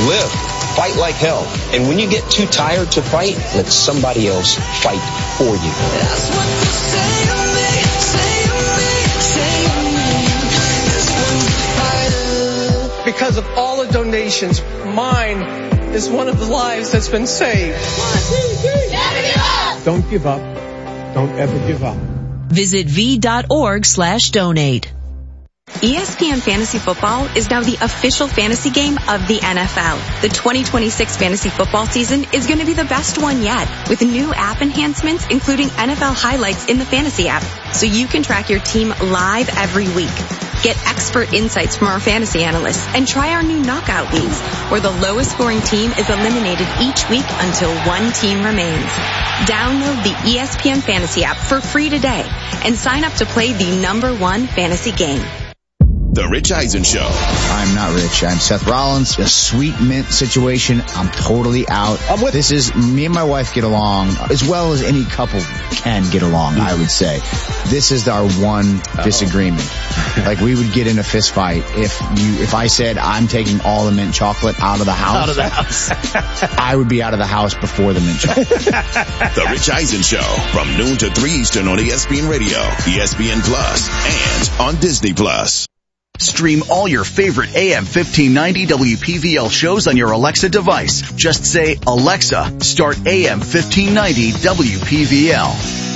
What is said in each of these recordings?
live. Fight like hell. And when you get too tired to fight, let somebody else fight for you. That's what they say to me, say to me, say to me. This one's fighter. Because of all the donations, mine is one of the lives that's been saved. 1, 2, 3. Never give up. Don't give up. Don't ever give up. Visit v.org/donate. ESPN Fantasy Football is now the official fantasy game of the NFL. The 2026 fantasy football season is going to be the best one yet, with new app enhancements including NFL highlights in the fantasy app, so you can track your team live every week. Get expert insights from our fantasy analysts and try our new knockout leagues, where the lowest scoring team is eliminated each week until one team remains. Download the ESPN Fantasy app for free today and sign up to play the #1 fantasy game. The Rich Eisen Show. I'm not rich. I'm Seth Rollins. A sweet mint situation. I'm totally out. This is, me and my wife get along as well as any couple can get along, I would say. This is our one disagreement. Like, we would get in a fist fight if I said I'm taking all the mint chocolate out of the house. Out of the house. I would be out of the house before the mint chocolate. The Rich Eisen Show from noon to 3 Eastern on ESPN Radio, ESPN Plus, and on Disney Plus. Stream all your favorite AM 1590 WPVL shows on your Alexa device. Just say, Alexa, start AM 1590 WPVL.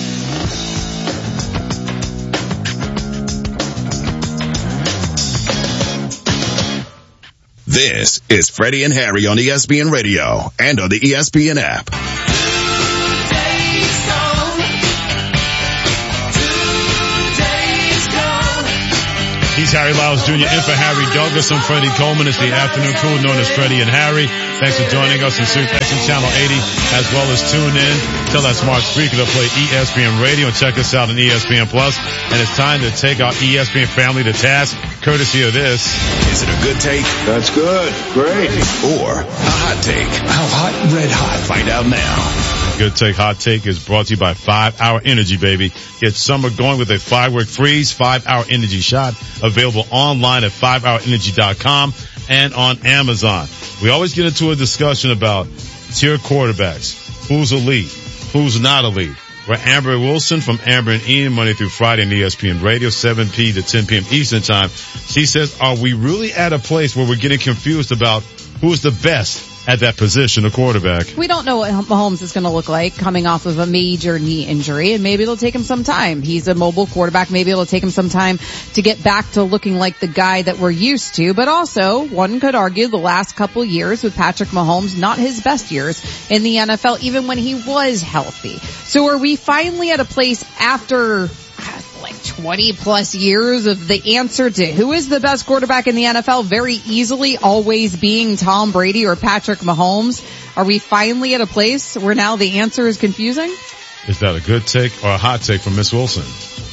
This is Freddie and Harry on ESPN Radio and on the ESPN app. He's Harry Lyles Jr. in for Harry Douglas. I'm Freddie Coleman. It's the afternoon crew known as Freddie and Harry. Thanks for joining us on Sirius XM Channel 80, as well as tune in. Tell that smart speaker to play ESPN Radio and check us out on ESPN Plus. And it's time to take our ESPN family to task, courtesy of this. Is it a good take? That's good. Great. Or a hot take? How hot? Red hot. Find out now. Good Take Hot Take is brought to you by 5 Hour Energy, baby. Get summer going with a firework freeze 5 Hour Energy shot. Available online at 5hourenergy.com and on Amazon. We always get into a discussion about tier quarterbacks. Who's elite? Who's not elite? We're Amber Wilson from Amber and Ian, Monday through Friday on ESPN Radio, 7 p to 10 p.m. Eastern Time. She says, are we really at a place where we're getting confused about who's the best at that position, a quarterback? We don't know what Mahomes is going to look like coming off of a major knee injury, and maybe it'll take him some time. He's a mobile quarterback. Maybe it'll take him some time to get back to looking like the guy that we're used to. But also, one could argue the last couple years with Patrick Mahomes, not his best years in the NFL, even when he was healthy. So are we finally at a place after 20 plus years of the answer to who is the best quarterback in the NFL very easily always being Tom Brady or Patrick Mahomes? Are we finally at a place where now the answer is confusing? Is that a good take or a hot take from Miss Wilson?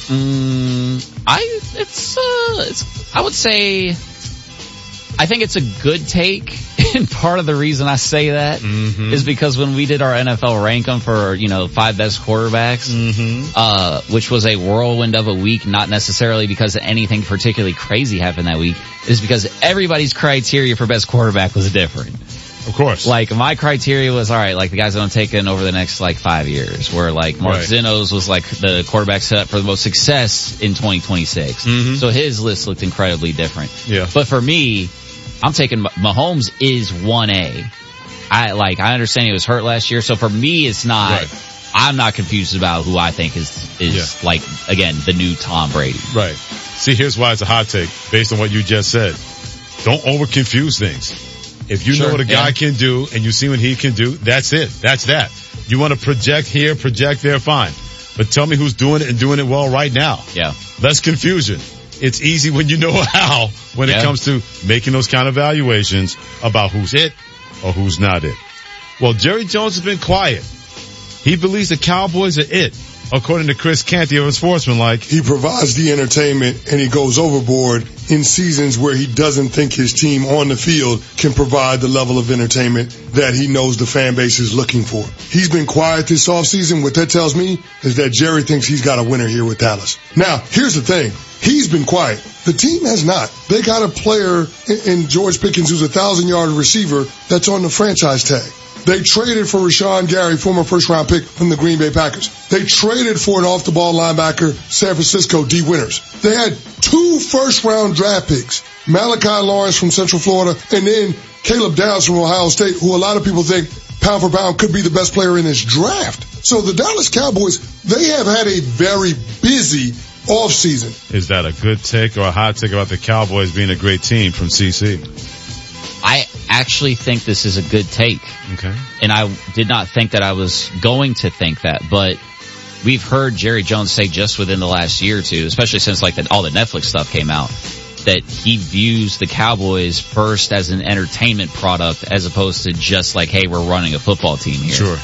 I would say, I think it's a good take. And part of the reason I say that is because when we did our NFL rank them for, 5 best quarterbacks, which was a whirlwind of a week, not necessarily because anything particularly crazy happened that week, it is because everybody's criteria for best quarterback was different. Of course. Like, my criteria was, alright, like the guys that I'm taking over the next, 5 years, where Mark Zinnos was the quarterback set up for the most success in 2026. So his list looked incredibly different. Yeah. But for me, I'm taking Mahomes is 1A. I understand he was hurt last year, so for me it's not, I'm not confused about who I think is again, the new Tom Brady. Right. See, here's why it's a hot take, based on what you just said. Don't over confuse things. If you know what a guy can do and you see what he can do, that's it. That's that. You want to project here, project there, fine. But tell me who's doing it and doing it well right now. Yeah. Less confusion. It's easy when you know how when it comes to making those kind of evaluations about who's it or who's not it. Well, Jerry Jones has been quiet. He believes the Cowboys are it, according to Chris Canty of Sportsmanlike. He provides the entertainment and he goes overboard in seasons where he doesn't think his team on the field can provide the level of entertainment that he knows the fan base is looking for. He's been quiet this offseason. What that tells me is that Jerry thinks he's got a winner here with Dallas. Now, here's the thing. He's been quiet. The team has not. They got a player in George Pickens who's a 1,000-yard receiver that's on the franchise tag. They traded for Rashawn Gary, former first-round pick from the Green Bay Packers. They traded for an off-the-ball linebacker, San Francisco, D. Winters. They had 2 first-round draft picks, Malachi Lawrence from Central Florida, and then Caleb Downs from Ohio State, who a lot of people think pound for pound could be the best player in this draft. So the Dallas Cowboys, they have had a very busy offseason. Is that a good take or a hot take about the Cowboys being a great team from CC? I actually think this is a good take. Okay. And I did not think that I was going to think that, but we've heard Jerry Jones say just within the last year or two, especially since all the Netflix stuff came out, that he views the Cowboys first as an entertainment product as opposed to just like, hey, we're running a football team here. Sure.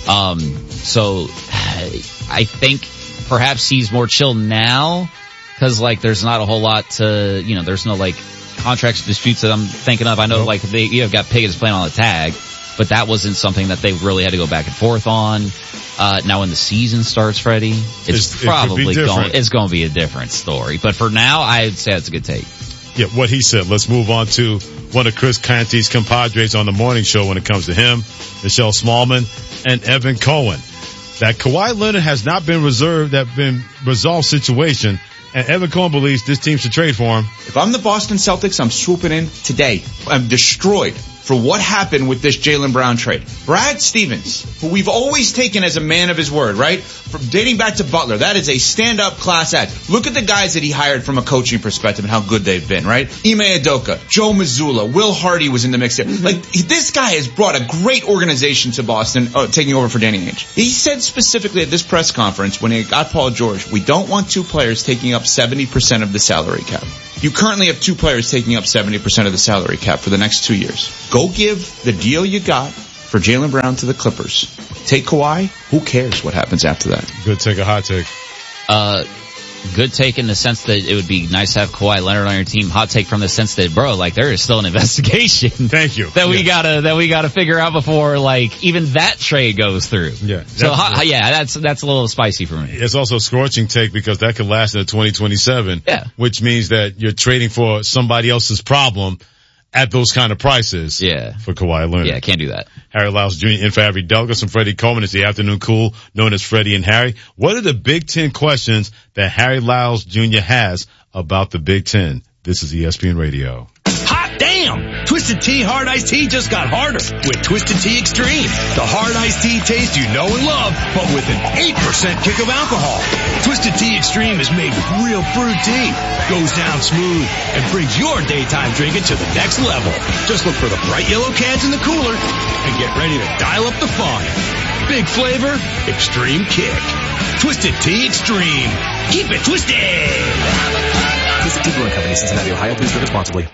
So I think perhaps he's more chill now because there's not a whole lot to, there's no contract disputes that I'm thinking of. I know you have got Pickens playing on the tag, but that wasn't something that they really had to go back and forth on. Now when the season starts, Freddie, it's probably going to be a different story. But for now, I'd say it's a good take. Yeah, what he said. Let's move on to one of Chris Canty's compadres on the morning show when it comes to him, Michelle Smallman and Evan Cohen. That Kawhi Leonard has not been resolved situation, and Evan Cohen believes this team should trade for him. If I'm the Boston Celtics, I'm swooping in today. I'm destroyed for what happened with this Jaylen Brown trade. Brad Stevens, who we've always taken as a man of his word, right? From dating back to Butler, that is a stand-up class act. Look at the guys that he hired from a coaching perspective and how good they've been, right? Ime Udoka, Joe Mazzulla, Will Hardy was in the mix there. This guy has brought a great organization to Boston, taking over for Danny Ainge. He said specifically at this press conference when he got Paul George, we don't want 2 players taking up 70% of the salary cap. You currently have 2 players taking up 70% of the salary cap for the next 2 years. Go give the deal you got for Jaylen Brown to the Clippers. Take Kawhi. Who cares what happens after that? Good take, a hot take. Good take in the sense that it would be nice to have Kawhi Leonard on your team. Hot take from the sense that, there is still an investigation. Thank you. that we gotta figure out before, even that trade goes through. Yeah. That's a little spicy for me. It's also a scorching take because that could last into 2027. Yeah. Which means that you're trading for somebody else's problem at those kind of prices. Yeah. For Kawhi Leonard. Yeah, can't do that. Harry Lyles Jr. in for Harry Douglas and Freddie Coleman. It's the afternoon cool known as Freddie and Harry. What are the Big Ten questions that Harry Lyles Jr. has about the Big Ten? This is ESPN Radio. Hot damn! Twisted Tea Hard Iced Tea just got harder with Twisted Tea Extreme. The hard iced tea taste you know and love, but with an 8% kick of alcohol. Twisted Tea Extreme is made with real brewed tea, goes down smooth, and brings your daytime drinking to the next level. Just look for the bright yellow cans in the cooler and get ready to dial up the fun. Big flavor, extreme kick. Twisted Tea Extreme. Keep it twisted! Twisted Tea Brewing Company, Cincinnati, Ohio. Please drink responsibly.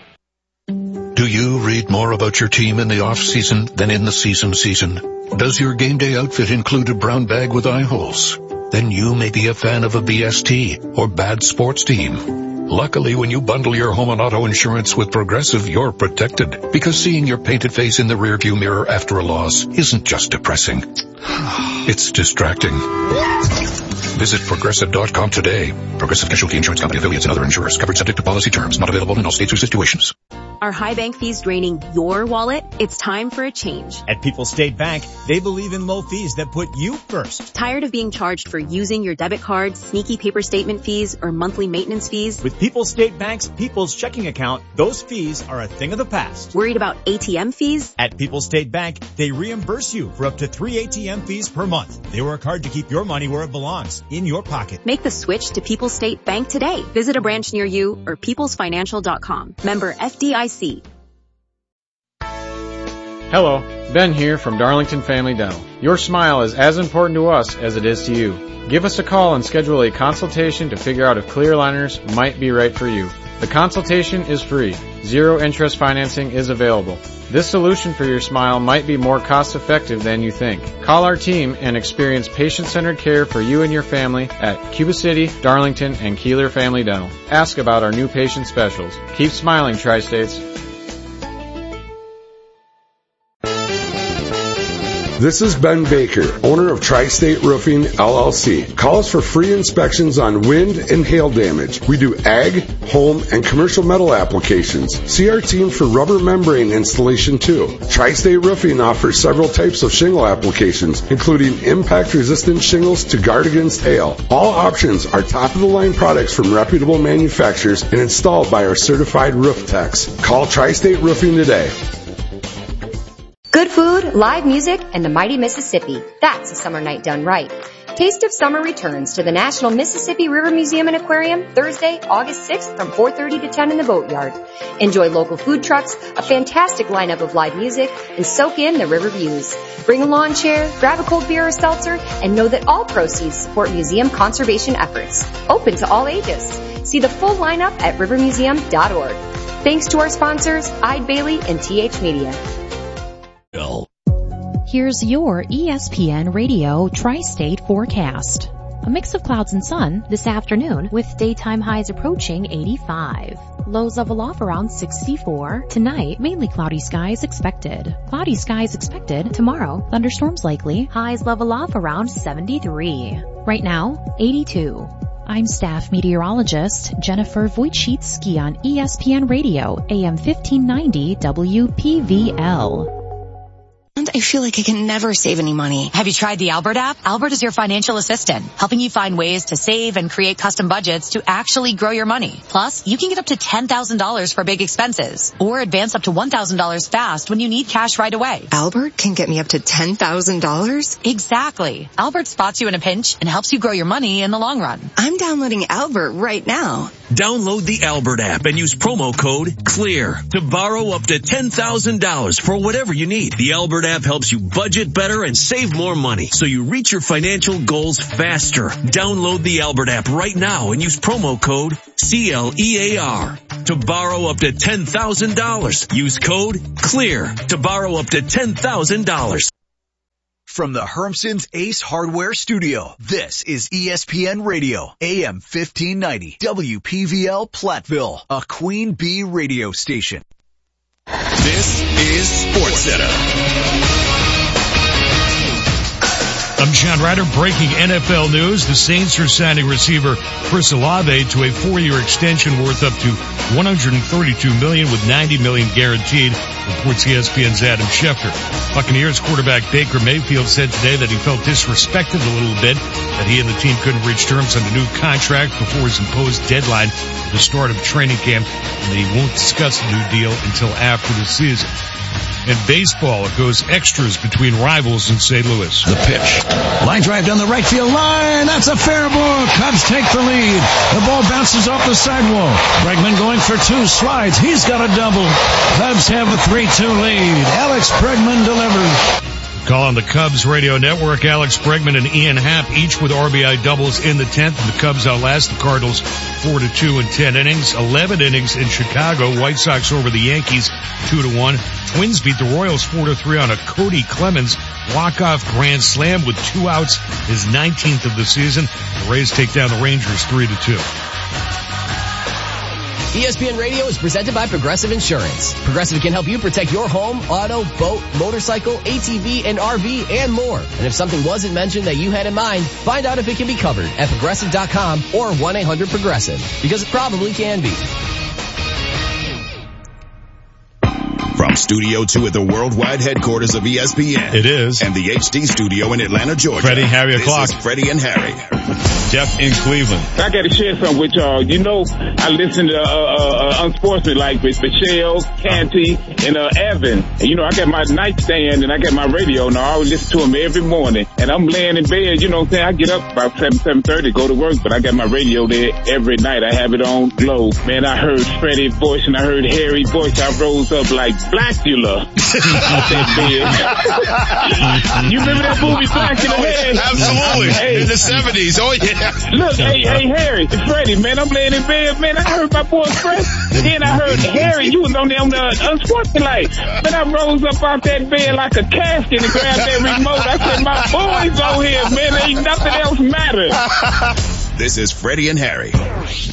Do you read more about your team in the off-season than in the season? Does your game day outfit include a brown bag with eye holes? Then you may be a fan of a BST or bad sports team. Luckily, when you bundle your home and auto insurance with Progressive, you're protected. Because seeing your painted face in the rearview mirror after a loss isn't just depressing. It's distracting. Visit Progressive.com today. Progressive Casualty Insurance Company, affiliates, and other insurers. Covered subject to policy terms. Not available in all states or situations. Are high bank fees draining your wallet? It's time for a change. At People's State Bank, they believe in low fees that put you first. Tired of being charged for using your debit card, sneaky paper statement fees, or monthly maintenance fees? With People's State Bank's People's Checking Account, those fees are a thing of the past. Worried about ATM fees? At People's State Bank, they reimburse you for up to 3 ATM fees per month. They work hard to keep your money where it belongs, in your pocket. Make the switch to People's State Bank today. Visit a branch near you or peoplesfinancial.com. Member FDIC. Hello, Ben here from Darlington Family Dental. Your smile is as important to us as it is to you. Give us a call and schedule a consultation to figure out if clear aligners might be right for you. The consultation is free. Zero interest financing is available. This solution for your smile might be more cost effective than you think. Call our team and experience patient-centered care for you and your family at Cuba City, Darlington, and Keeler Family Dental. Ask about our new patient specials. Keep smiling, Tri-States. This is Ben Baker, owner of Tri-State Roofing, LLC. Call us for free inspections on wind and hail damage. We do ag, home, and commercial metal applications. See our team for rubber membrane installation too. Tri-State Roofing offers several types of shingle applications, including impact-resistant shingles to guard against hail. All options are top-of-the-line products from reputable manufacturers and installed by our certified roof techs. Call Tri-State Roofing today. Good food, live music, and the mighty Mississippi. That's a summer night done right. Taste of Summer returns to the National Mississippi River Museum and Aquarium Thursday, August 6th from 4:30 to 10 in the Boatyard. Enjoy local food trucks, a fantastic lineup of live music, and soak in the river views. Bring a lawn chair, grab a cold beer or seltzer, and know that all proceeds support museum conservation efforts. Open to all ages. See the full lineup at rivermuseum.org. Thanks to our sponsors, Eide Bailey and TH Media. Here's your ESPN Radio Tri-State forecast. A mix of clouds and sun this afternoon with daytime highs approaching 85. Lows level off around 64. Tonight, mainly cloudy skies expected. Cloudy skies expected tomorrow. Thunderstorms likely. Highs level off around 73. Right now, 82. I'm staff meteorologist Jennifer Wojcicki on ESPN Radio, AM 1590 WPVL. I feel like I can never save any money. Have you tried the Albert app? Albert is your financial assistant, helping you find ways to save and create custom budgets to actually grow your money. Plus, you can get up to $10,000 for big expenses or advance up to $1,000 fast when you need cash right away. Albert can get me up to $10,000? Exactly. Albert spots you in a pinch and helps you grow your money in the long run. I'm downloading Albert right now. Download the Albert app and use promo code CLEAR to borrow up to $10,000 for whatever you need. The Albert app helps you budget better and save more money so you reach your financial goals faster. Download the Albert app right now and use promo code CLEAR to borrow up to $10,000. Use code CLEAR to borrow up to $10,000. From the Hermson's Ace Hardware Studio, this is ESPN Radio, AM 1590, WPVL Platteville, a Queen Bee radio station. This is SportsCenter. I'm John Ryder. Breaking NFL news. The Saints are signing receiver Chris Olave to a 4-year extension worth up to $132 million with $90 million guaranteed, reports ESPN's Adam Schefter. Buccaneers quarterback Baker Mayfield said today that he felt disrespected a little bit, that he and the team couldn't reach terms on a new contract before his imposed deadline for the start of training camp, and that he won't discuss a new deal until after the season. In baseball, it goes extras between rivals in St. Louis. The pitch. Line drive down the right field line. That's a fair ball. Cubs take the lead. The ball bounces off the sidewall. Bregman going for two, slides. He's got a double. Cubs have a 3-2 lead. Alex Bregman delivers. Call on the Cubs radio network. Alex Bregman and Ian Happ each with RBI doubles in the 10th, and the Cubs outlast the Cardinals 4-2 in 10 innings. 11 innings in Chicago. White Sox over the Yankees 2-1. Twins beat the Royals 4-3 on a Cody Clemens walk-off grand slam with 2 outs, his 19th of the season. The Rays take down the Rangers 3-2. ESPN Radio is presented by Progressive Insurance. Progressive can help you protect your home, auto, boat, motorcycle, ATV, and RV, and more. And if something wasn't mentioned that you had in mind, find out if it can be covered at Progressive.com or 1-800-PROGRESSIVE, because it probably can be. From Studio 2 at the worldwide headquarters of ESPN. It is. And the HD studio in Atlanta, Georgia. Freddie, Harry o'clock. This is Freddie and Harry. Jeff in Cleveland. I got to share something with y'all. You know, I listen to Unsportsmanlike with Michelle, Canty, and Evan. And, you know, I got my nightstand and I got my radio, and I always listen to them every morning. And I'm laying in bed, you know what I'm saying? I get up about 7:30, go to work, but I got my radio there every night. I have it on low. Man, I heard Freddie's voice and I heard Harry's voice. I rose up like Blackula. You remember that movie Blackula? Absolutely. Hey. In the 70s. Oh, yeah. Look, hey, Harry, it's Freddie, man. I'm laying in bed, man. I heard my boy Fred. Then I heard Harry, you was on the Unsportsmanlike. Man, I rose up off that bed like a casket and grabbed that remote. I said, my boy's on here, man. Ain't nothing else matter. This is Freddie and Harry.